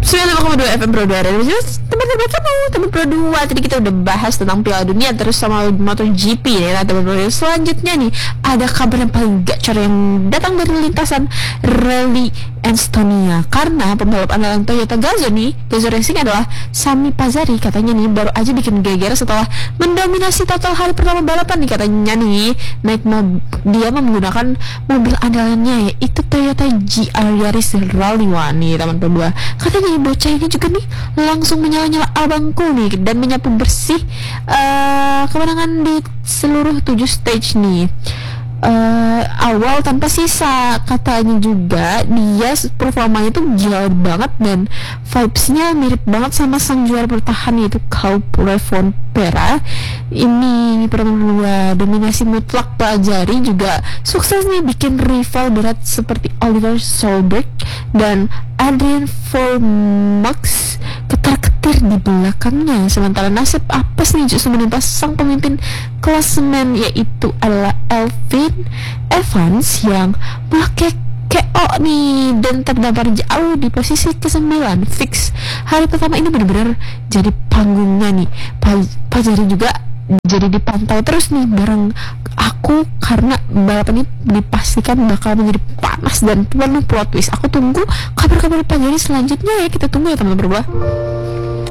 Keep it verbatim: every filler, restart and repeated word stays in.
sembilan puluh lima koma dua F M Pro dua Radio teman-teman kamu teman Pro dua. Tadi kita udah bahas tentang Piala Dunia terus sama MotoGP ya teman Pro. Selanjutnya nih ada kabar yang paling gacor yang datang dari lintasan Rally Estonia, karena pembalap andalan Toyota Gazoo nih, Gazoo Racing adalah Sami Pazari. Katanya nih baru aja bikin geger setelah mendominasi total hari pertama balapan nih. Katanya nih naik mob, dia menggunakan mobil andalannya yaitu Toyota G R Yaris Rally One nih teman Pro dua. Katanya nih bocah ini juga nih langsung menyala-nyala abangku nih dan menyapu bersih uh, kemenangan di seluruh tujuh stage nih. Uh, awal tanpa sisa. Katanya juga dia performanya tuh gila banget dan vibesnya mirip banget sama sang juara bertahan yaitu Kaup Revonpera. Ini perempuan dominasi mutlak Pajari juga sukses nih bikin rival berat seperti Oliver Solberg dan Adrian Formax ketar-ketir di belakangnya. Sementara nasib apes nih justru menimpa sang pemimpin klasemen yaitu adalah Elvin Evans yang pakai K O nih dan terdampar jauh di posisi kesembilan. Fix hari pertama ini benar-benar jadi panggungnya nih Pajari juga jadi dipantau terus nih bareng aku karena balapan ini dipastikan bakal menjadi panas dan penuh plot twist. Aku tunggu kabar-kabar Pajari selanjutnya ya, kita tunggu ya teman-teman.